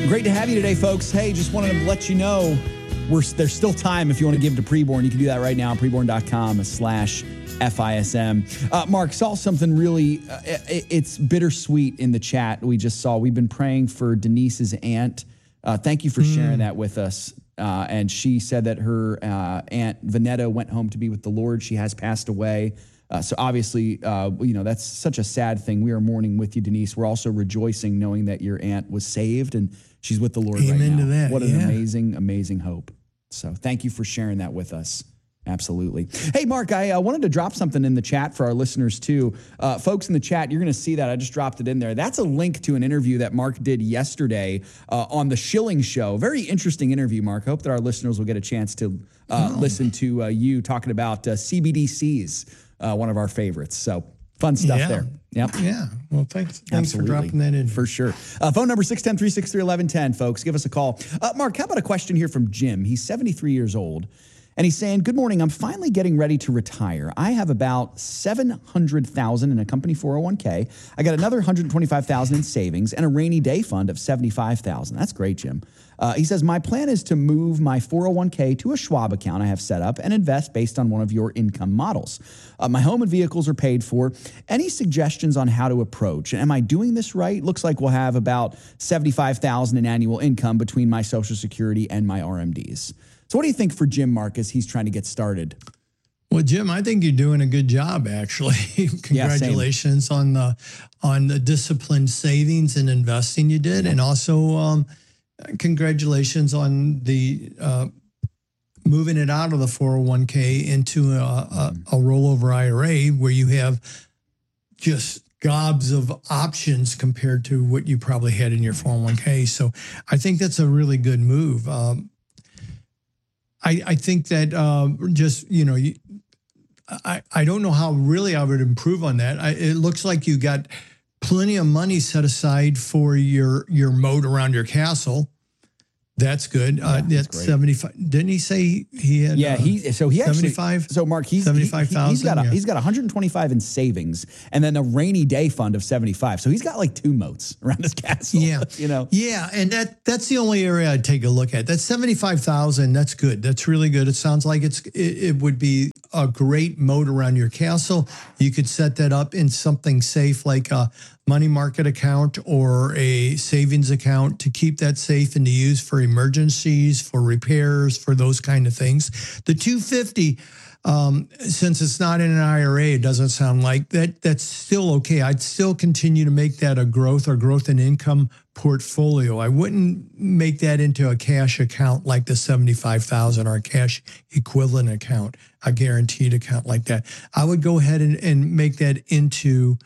Great to have you today, folks. Hey, just wanted to let you know there's still time if you want to give to Preborn. You can do that right now, preborn.com/FISM. Mark, saw something really, it's bittersweet in the chat we just saw. We've been praying for Denise's aunt. Thank you for sharing that with us. And she said that her aunt Vanetta went home to be with the Lord. She has passed away. So obviously, that's such a sad thing. We are mourning with you, Denise. We're also rejoicing knowing that your aunt was saved and she's with the Lord right now. Amen to that. What an amazing, amazing hope. So thank you for sharing that with us. Absolutely. Hey, Mark, I wanted to drop something in the chat for our listeners, too. Folks in the chat, you're going to see that. I just dropped it in there. That's a link to an interview that Mark did yesterday on the Schilling Show. Very interesting interview, Mark. I hope that our listeners will get a chance to listen to you talking about CBDCs, one of our favorites. So fun stuff there. Yep. Yeah. Well, thanks for dropping that in. For sure. Phone number 610-363-1110, folks. Give us a call. Mark, how about a question here from Jim? He's 73 years old. And he's saying, good morning, I'm finally getting ready to retire. I have about $700,000 in a company 401k. I got another $125,000 in savings and a rainy day fund of $75,000. That's great, Jim. He says, my plan is to move my 401k to a Schwab account I have set up and invest based on one of your income models. My home and vehicles are paid for. Any suggestions on how to approach? Am I doing this right? Looks like we'll have about $75,000 in annual income between my Social Security and my RMDs. So what do you think for Jim, Mark, as he's trying to get started? Well, Jim, I think you're doing a good job, actually. Congratulations on the disciplined savings and investing you did. And also congratulations on the moving it out of the 401k into a rollover IRA where you have just gobs of options compared to what you probably had in your 401k. So I think that's a really good move. I think that I don't know how really I would improve on that. It looks like you got plenty of money set aside for your moat around your castle. That's good. That's 75. Didn't he say he had? Yeah, he 75. Actually, so Mark, he's 75,000. He's got 125 in savings and then a rainy day fund of 75. So he's got like two moats around his castle. Yeah, Yeah, and that's the only area I'd take a look at. That's 75,000. That's good. That's really good. It sounds like it would be a great moat around your castle. You could set that up in something safe like a money market account or a savings account to keep that safe and to use for emergencies, for repairs, for those kind of things. The 250, since it's not in an IRA, it doesn't sound like that. That's still okay. I'd still continue to make that a growth in income portfolio. I wouldn't make that into a cash account like the 75,000 or a cash equivalent account, a guaranteed account like that. I would go ahead and make that into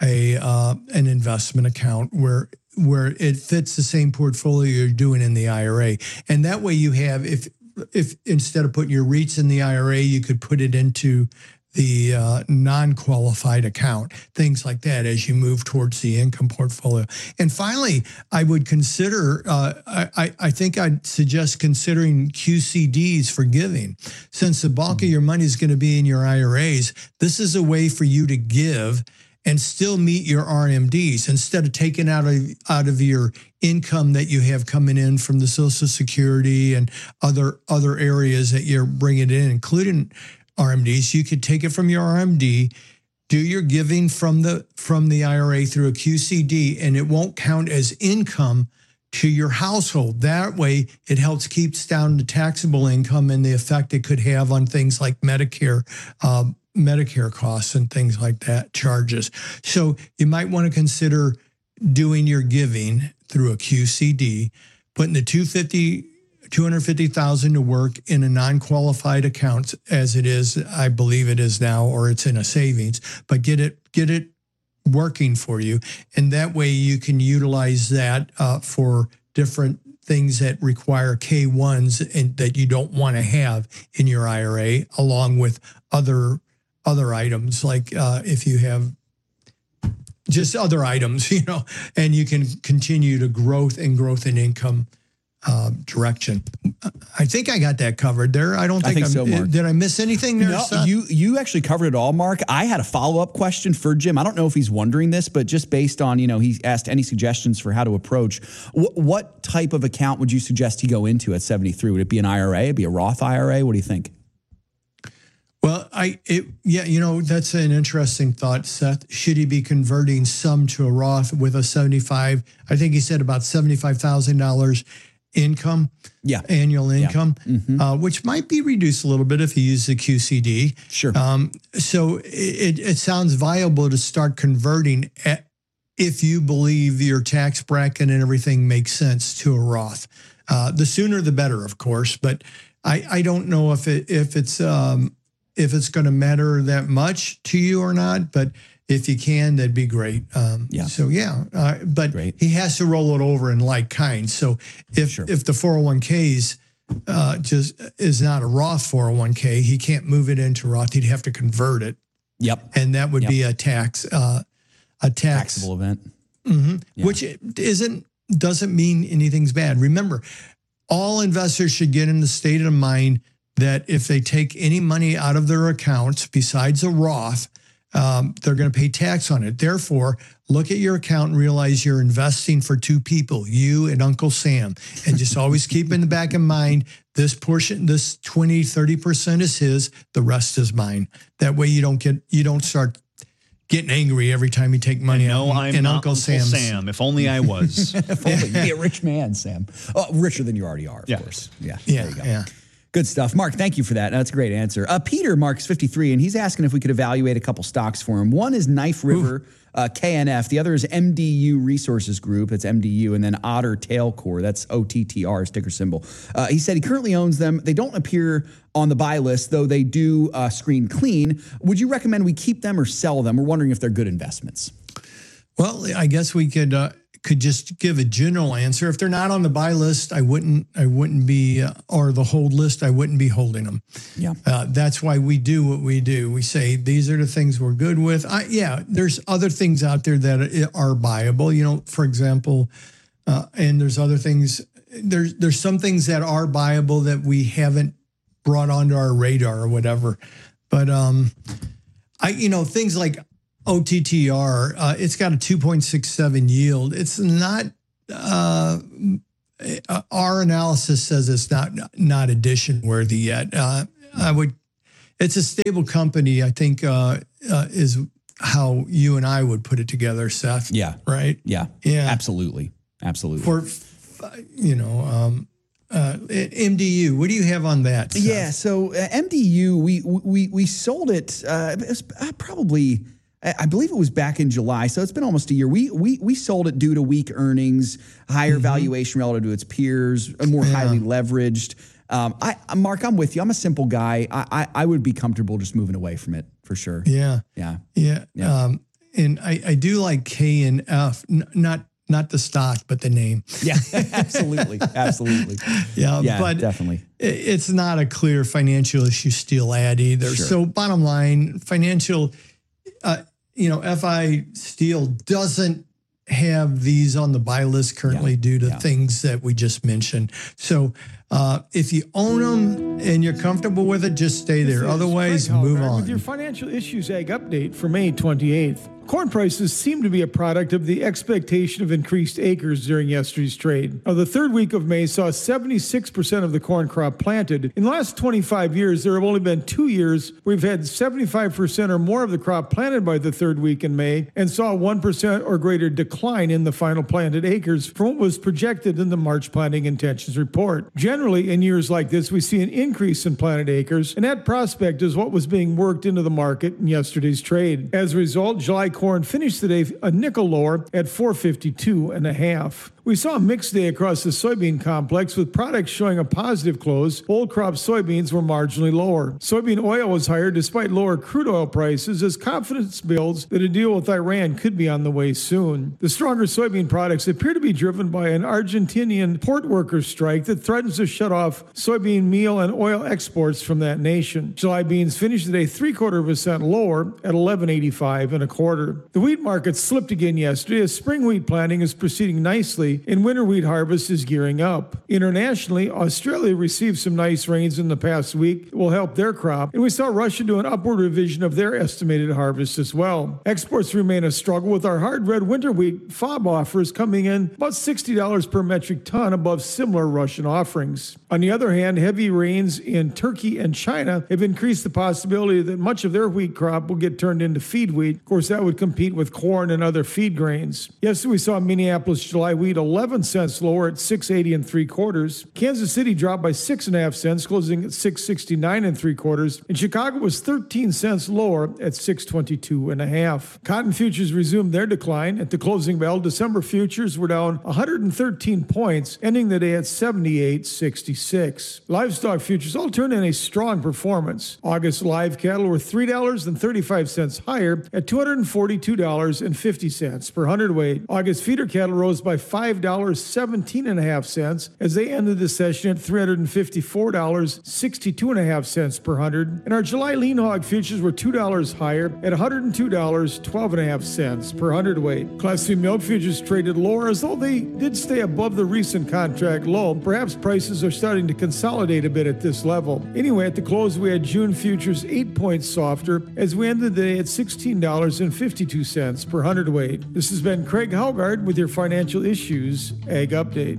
an investment account where it fits the same portfolio you're doing in the IRA. And that way you have, if instead of putting your REITs in the IRA, you could put it into the non-qualified account, things like that as you move towards the income portfolio. And finally, I would consider, I think I'd suggest considering QCDs for giving. Since the bulk of your money is going to be in your IRAs, this is a way for you to give and still meet your RMDs instead of taking out of your income that you have coming in from the Social Security and other areas that you're bringing in, including RMDs. You could take it from your RMD, do your giving from the IRA through a QCD, and it won't count as income to your household. That way, it helps keeps down the taxable income and the effect it could have on things like Medicare costs and things like that, charges. So you might want to consider doing your giving through a QCD, putting the $250,000 to work in a non-qualified account as it is, I believe it is now, or it's in a savings, but get it working for you. And that way you can utilize that for different things that require K1s and that you don't want to have in your IRA, along with other items, like if you have just other items, and you can continue to growth in income direction. I think I got that covered there. I don't think, think so, Mark. Did I miss anything there? No, Seth? you actually covered it all, Mark. I had a follow-up question for Jim. I don't know if he's wondering this, but just based on, he asked any suggestions for how to approach. What type of account would you suggest he go into at 73? Would it be an IRA? It'd be a Roth IRA? What do you think? Well, that's an interesting thought, Seth. Should he be converting some to a Roth with a 75? I think he said about $75,000 income, annual income, which might be reduced a little bit if he uses the QCD. Sure. So it sounds viable to start converting if you believe your tax bracket and everything makes sense to a Roth. The sooner the better, of course. But I don't know if it's going to matter that much to you or not. But if you can, that'd be great. But great. He has to roll it over in like kind. So if the 401ks just is not a Roth 401k, he can't move it into Roth. He'd have to convert it. Yep. And that would be a taxable event, which doesn't mean anything's bad. Remember, all investors should get in the state of mind that if they take any money out of their accounts besides a Roth, they're going to pay tax on it. Therefore, look at your account and realize you're investing for two people, you and Uncle Sam. And just always keep in the back of mind, this portion, this 20, 30% is his, the rest is mine. That way you don't start getting angry every time you take money out. I'm and not Uncle Sam. If only I was. If only you'd be a rich man, Sam. Oh, richer than you already are, of course. Yeah. There you go. Yeah. Good stuff. Mark, thank you for that. That's a great answer. Peter, Mark's 53, and he's asking if we could evaluate a couple stocks for him. One is Knife River KNF. The other is MDU Resources Group. That's MDU. And then Otter Tail Core. That's OTTR, ticker symbol. He said he currently owns them. They don't appear on the buy list, though they do screen clean. Would you recommend we keep them or sell them? We're wondering if they're good investments. Well, I guess we could just give a general answer. If they're not on the buy list, I wouldn't be, or the hold list, I wouldn't be holding them. Yeah. That's why we do what we do. We say, these are the things we're good with. There's other things out there that are buyable, for example, and there's other things, there's some things that are buyable that we haven't brought onto our radar or whatever. But, things like OTTR, it's got a 2.67 yield. It's not, our analysis says it's not addition worthy yet. It's a stable company, I think, is how you and I would put it together, Seth. Yeah. Right? Yeah. Absolutely. For, MDU, what do you have on that, Seth? Yeah. So MDU, we sold it, it was probably, I believe it was back in July, so it's been almost a year. We sold it due to weak earnings, higher valuation relative to its peers, more highly leveraged. Mark, I'm with you. I'm a simple guy. I would be comfortable just moving away from it for sure. Yeah. And I do like KNF, not the stock, but the name. Yeah, absolutely. But definitely. It's not a clear financial issue still at either. Sure. So bottom line, financial. FI Steel doesn't have these on the buy list currently due to things that we just mentioned. So if you own them and you're comfortable with it, just stay there. Otherwise, move on. With your Financial Issues Ag update for May 28th. Corn prices seem to be a product of the expectation of increased acres during yesterday's trade. Now, the third week of May saw 76% of the corn crop planted. In the last 25 years, there have only been 2 years where we've had 75% or more of the crop planted by the third week in May and saw a 1% or greater decline in the final planted acres from what was projected in the March planting intentions report. Generally, in years like this, we see an increase in planted acres, and that prospect is what was being worked into the market in yesterday's trade. As a result, July corn finished the day a nickel lower at $4.52.5. We saw a mixed day across the soybean complex with products showing a positive close. Old crop soybeans were marginally lower. Soybean oil was higher despite lower crude oil prices as confidence builds that a deal with Iran could be on the way soon. The stronger soybean products appear to be driven by an Argentinian port workers strike that threatens to shut off soybean meal and oil exports from that nation. July beans finished the day 0.75% lower at $11.85 1/4. The wheat market slipped again yesterday as spring wheat planting is proceeding nicely nicely, and winter wheat harvest is gearing up. Internationally, Australia received some nice rains in the past week that will help their crop, and we saw Russia do an upward revision of their estimated harvest as well. Exports remain a struggle, with our hard red winter wheat FOB offers coming in about $60 per metric ton above similar Russian offerings. On the other hand, heavy rains in Turkey and China have increased the possibility that much of their wheat crop will get turned into feed wheat. Of course, that would compete with corn and other feed grains. Yesterday, we saw Minneapolis July wheat 11 cents lower at $6.80 3/4. Kansas City dropped by 6.5 cents, closing at $6.69 3/4. And Chicago was 13 cents lower at $6.22 1/2. Cotton futures resumed their decline. At the closing bell, December futures were down 113 points, ending the day at 78.66. Livestock futures all turned in a strong performance. August live cattle were $3.35 higher at $242.50 per hundredweight. August feeder cattle rose by $5.17 1/2 as they ended the session at $354.62 1/2 per hundred. And our July lean hog futures were $2 higher at $102.12 1/2 per hundredweight. Class C milk futures traded lower, as though they did stay above the recent contract low. Perhaps prices are starting to consolidate a bit at this level. Anyway, at the close, we had June futures 8 points softer as we ended the day at $16.52 per hundredweight. This has been Craig Haugaard with your Financial Issues Ag Update.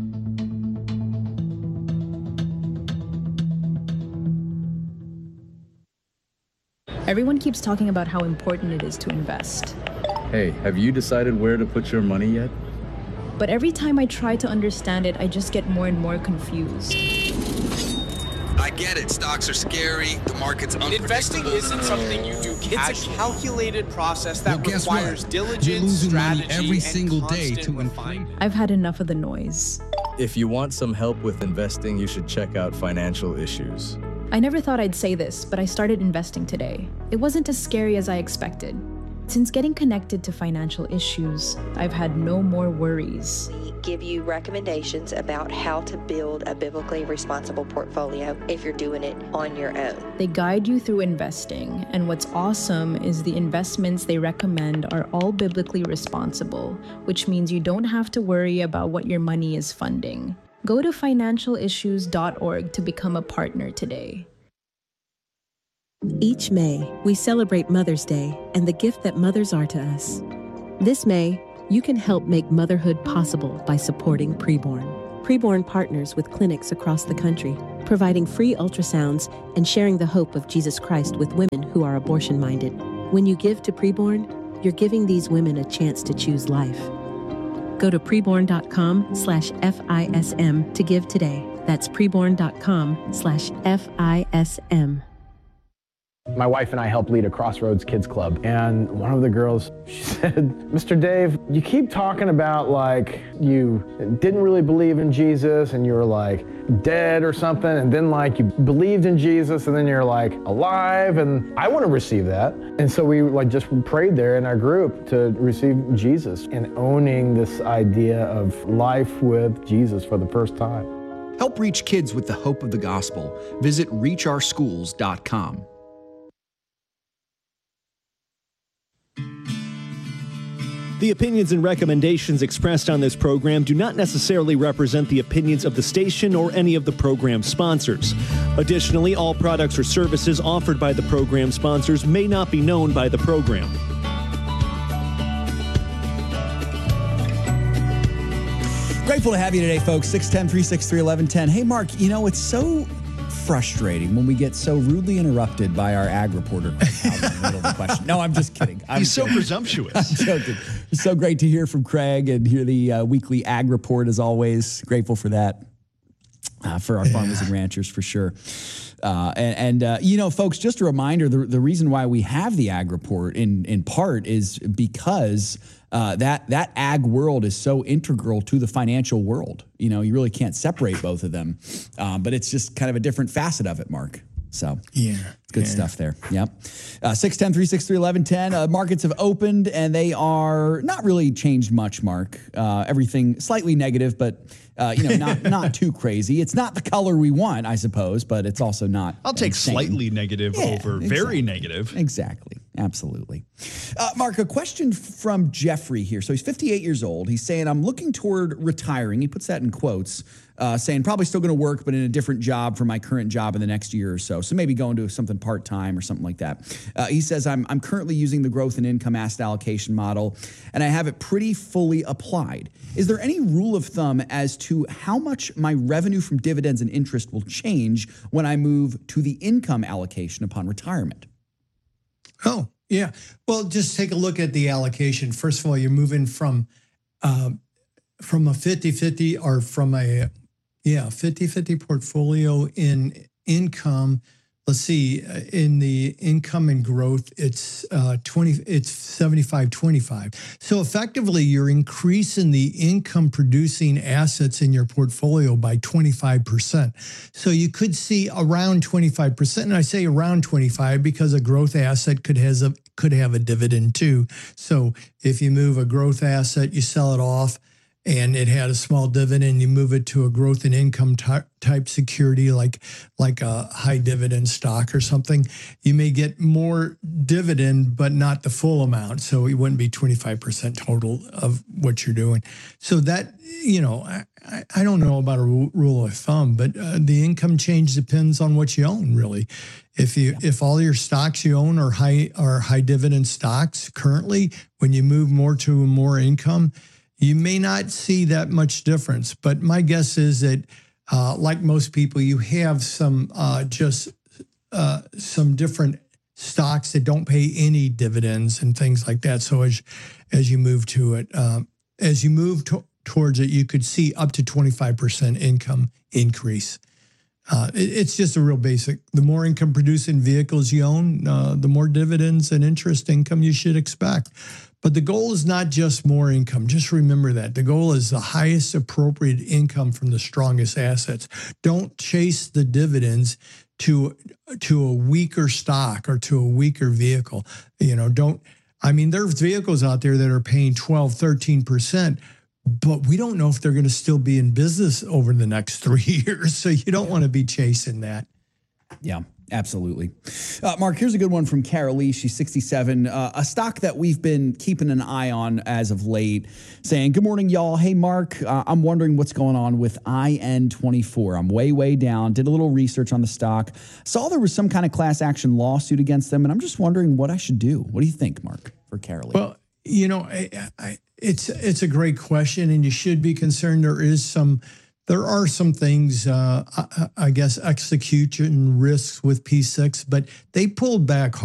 Everyone keeps talking about how important it is to invest. Hey, have you decided where to put your money yet? But every time I try to understand it, I just get more and more confused. I get it. Stocks are scary. The market's unpredictable. Investing isn't something you do casually. It's a calculated process that requires diligence, You're losing strategy, money every single day to refinement. I've had enough of the noise. If you want some help with investing, you should check out Financial Issues. I never thought I'd say this, but I started investing today. It wasn't as scary as I expected. Since getting connected to Financial Issues, I've had no more worries. We give you recommendations about how to build a biblically responsible portfolio if you're doing it on your own. They guide you through investing, and what's awesome is the investments they recommend are all biblically responsible, which means you don't have to worry about what your money is funding. Go to financialissues.org to become a partner today. Each May, we celebrate Mother's Day and the gift that mothers are to us. This May, you can help make motherhood possible by supporting Preborn. Preborn partners with clinics across the country, providing free ultrasounds and sharing the hope of Jesus Christ with women who are abortion-minded. When you give to Preborn, you're giving these women a chance to choose life. Go to preborn.com/FISM to give today. That's preborn.com/FISM. My wife and I help lead a Crossroads Kids Club, and one of the girls, she said, Mr. Dave, you keep talking about like you didn't really believe in Jesus and you were like dead or something, and then like you believed in Jesus and then you're like alive, and I want to receive that. And so we like just prayed there in our group to receive Jesus and owning this idea of life with Jesus for the first time. Help reach kids with the hope of the gospel. Visit reachourschools.com. The opinions and recommendations expressed on this program do not necessarily represent the opinions of the station or any of the program sponsors. Additionally, all products or services offered by the program sponsors may not be known by the program. Grateful to have you today, folks. 610-363-1110. Hey, Mark, you know, it's so frustrating when we get so rudely interrupted by our ag reporter in the middle of the question. No, I'm just kidding. He's so presumptuous. I'm joking. It's so great to hear from Craig and hear the weekly ag report as always. Grateful for that. For our farmers and ranchers, for sure. You know, folks, just a reminder, the reason why we have the ag report in part is because that ag world is so integral to the financial world. You know, you really can't separate both of them. But it's just kind of a different facet of it, Mark. So yeah, good stuff there. Yep. 610-363-1110. Markets have opened and they are not really changed much, Mark. Everything slightly negative, but not too crazy. It's not the color we want, I suppose, but it's also not. I'll take slightly negative over very negative. Exactly. Absolutely. Mark, a question from Jeffrey here. So he's 58 years old. He's saying, I'm looking toward retiring. He puts that in quotes, saying probably still going to work, but in a different job from my current job in the next year or so. So maybe going to something part-time or something like that. He says, I'm currently using the growth and income asset allocation model, and I have it pretty fully applied. Is there any rule of thumb as to how much my revenue from dividends and interest will change when I move to the income allocation upon retirement? Oh, yeah. Well, just take a look at the allocation. First of all, you're moving from a 50-50 or from a 50-50 portfolio in income. Let's see, in the income and growth, it's 75-25. So effectively, you're increasing the income producing assets in your portfolio by 25%. So you could see around 25%, and I say around 25 because a growth asset could have a dividend too. So if you move a growth asset, you sell it off, and it had a small dividend, you move it to a growth and income type security like a high dividend stock or something, you may get more dividend, but not the full amount. So it wouldn't be 25% total of what you're doing. So that, I don't know about a rule of thumb, but the income change depends on what you own, really. If all your stocks you own are high dividend stocks currently, when you move more to more income, you may not see that much difference, but my guess is that, like most people, you have some different stocks that don't pay any dividends and things like that. So as you move to it, towards it, you could see up to 25% income increase. It's just a real basic. The more income producing vehicles you own, the more dividends and interest income you should expect. But the goal is not just more income. Just remember that. The goal is the highest appropriate income from the strongest assets. Don't chase the dividends to a weaker stock or to a weaker vehicle. There's vehicles out there that are paying 12, 13%, but we don't know if they're going to still be in business over the next 3 years. So you don't want to be chasing that. Yeah. Absolutely. Mark, here's a good one from Carolee. She's 67. A stock that we've been keeping an eye on as of late, saying, good morning, y'all. Hey, Mark, I'm wondering what's going on with IN24. I'm way down. Did a little research on the stock. Saw there was some kind of class action lawsuit against them, and I'm just wondering what I should do. What do you think, Mark, for Carolee? Well, it's a great question, and you should be concerned. There are some things, I guess, execution risks with P6, but they pulled back hard.